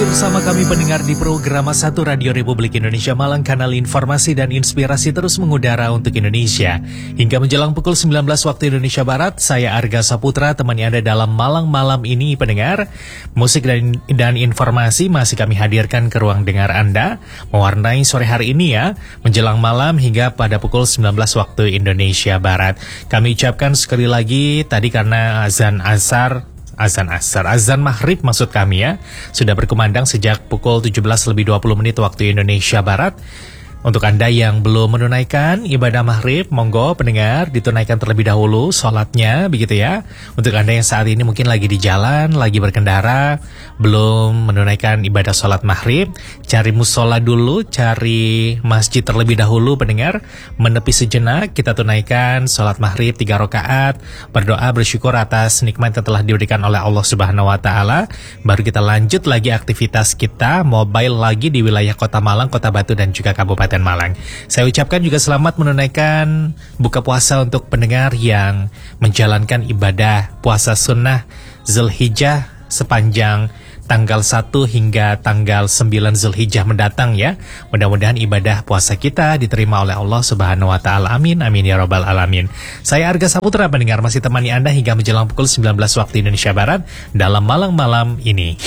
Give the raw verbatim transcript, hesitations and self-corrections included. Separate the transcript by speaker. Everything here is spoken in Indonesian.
Speaker 1: Masih bersama kami pendengar di program satu Radio Republik Indonesia Malang, kanal informasi dan inspirasi terus mengudara untuk Indonesia. Hingga menjelang pukul sembilan belas waktu Indonesia Barat, saya Arga Saputra temani Anda dalam Malang malam ini pendengar. Musik dan, dan informasi masih kami hadirkan ke ruang dengar Anda, mewarnai sore hari ini ya, menjelang malam hingga pada pukul sembilan belas waktu Indonesia Barat. Kami ucapkan sekali lagi tadi karena azan asar, Azan asar, azan maghrib maksud kami ya, sudah berkumandang sejak pukul tujuh belas lebih dua puluh menit waktu Indonesia Barat. Untuk Anda yang belum menunaikan ibadah maghrib, monggo pendengar ditunaikan terlebih dahulu sholatnya, begitu ya. Untuk Anda yang saat ini mungkin lagi di jalan, lagi berkendara, belum menunaikan ibadah sholat maghrib, cari musola dulu, cari masjid terlebih dahulu pendengar, menepi sejenak, kita tunaikan sholat maghrib tiga rakaat, berdoa bersyukur atas nikmat yang telah diberikan oleh Allah Subhanahu Wa Taala. Baru kita lanjut lagi aktivitas kita, mobile lagi di wilayah Kota Malang, Kota Batu dan juga Kabupaten Malang. Saya ucapkan juga selamat menunaikan buka puasa untuk pendengar yang menjalankan ibadah puasa sunnah Zulhijjah sepanjang tanggal satu hingga tanggal sembilan Zulhijjah mendatang ya. Mudah-mudahan ibadah puasa kita diterima oleh Allah Subhanahu Wa Taala. Amin, amin ya rabbal alamin. Saya Arga Saputra pendengar masih temani Anda hingga menjelang pukul sembilan belas waktu Indonesia Barat dalam Malang malam ini.